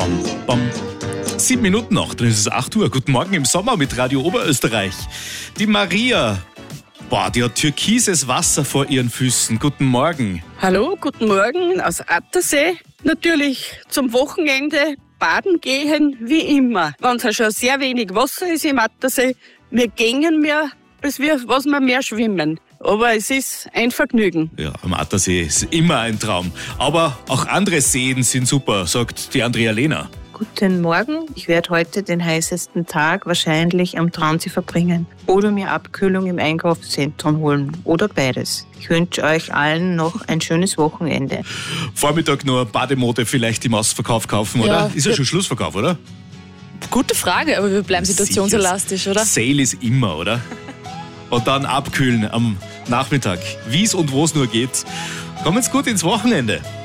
Bam, bam. 7 Minuten noch, dann ist es 8 Uhr. Guten Morgen im Sommer mit Radio Oberösterreich. Die Maria, die hat türkises Wasser vor ihren Füßen. Guten Morgen. Hallo, guten Morgen aus Attersee. Natürlich zum Wochenende baden gehen, wie immer. Wenn es schon sehr wenig Wasser ist im Attersee, wir gehen mehr, als was wir mehr schwimmen. Aber es ist ein Vergnügen. Ja, am Attersee ist immer ein Traum. Aber auch andere Seen sind super, sagt die Andrea-Lena. Guten Morgen. Ich werde heute den heißesten Tag wahrscheinlich am Traunsee verbringen oder mir Abkühlung im Einkaufszentrum holen oder beides. Ich wünsche euch allen noch ein schönes Wochenende. Vormittag nur Bademode vielleicht im Ausverkauf kaufen, oder? Ist ja schon Schlussverkauf, oder? Gute Frage, aber wir bleiben situationselastisch, oder? Sale ist immer, oder? Und dann abkühlen am Nachmittag, wie es und wo es nur geht. Kommen's gut ins Wochenende.